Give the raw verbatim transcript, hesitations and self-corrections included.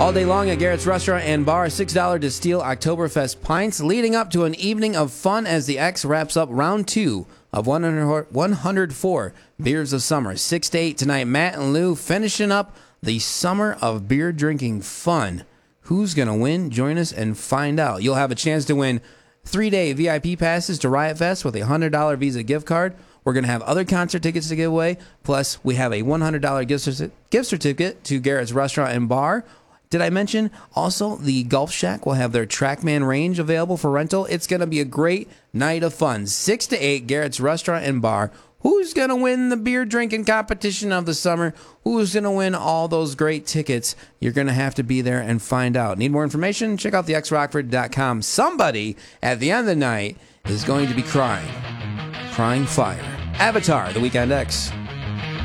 All day long at Garrett's Restaurant and Bar, six dollars to steal Oktoberfest pints, leading up to an evening of fun as the X wraps up round two of one hundred four Beers of Summer. six to eight tonight, Matt and Lou finishing up the summer of beer drinking fun. Who's going to win? Join us and find out. You'll have a chance to win three-day V I P passes to Riot Fest with a one hundred dollars Visa gift card. We're going to have other concert tickets to give away. Plus, we have a one hundred dollars gift certi- gift certificate to Garrett's Restaurant and Bar. Did I mention also the Golf Shack will have their TrackMan range available for rental? It's going to be a great night of fun. six to eight, Garrett's Restaurant and Bar. Who's going to win the beer drinking competition of the summer? Who's going to win all those great tickets? You're going to have to be there and find out. Need more information? Check out the x rockford dot com. Somebody at the end of the night is going to be crying. Crying fire. Avatar, The Weekend X.